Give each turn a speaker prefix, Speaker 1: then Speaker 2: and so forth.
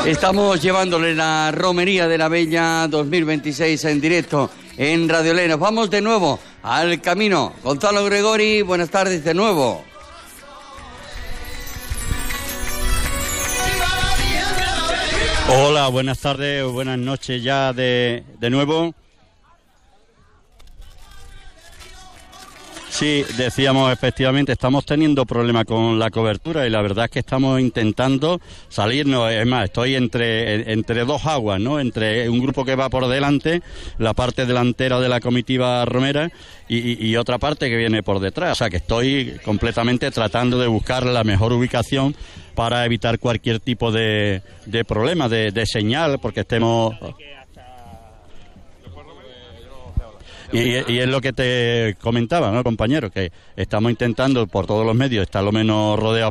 Speaker 1: Estamos llevándole la romería de la Bella 2026 en directo en Radio Ley. Nos vamos de nuevo al camino. Gonzalo Gregori, buenas tardes de nuevo.
Speaker 2: Hola, buenas tardes, buenas noches ya de nuevo. Sí, decíamos, efectivamente, estamos teniendo problemas con la cobertura y la verdad es que estamos intentando salirnos. Es más, estoy entre dos aguas, ¿no? Entre un grupo que va por delante, la parte delantera de la comitiva romera, y otra parte que viene por detrás. O sea, que estoy completamente tratando de buscar la mejor ubicación para evitar cualquier tipo de problema, de señal, porque estemos... Y es lo que te comentaba, ¿no, compañero? Que estamos intentando por todos los medios estar lo menos rodeados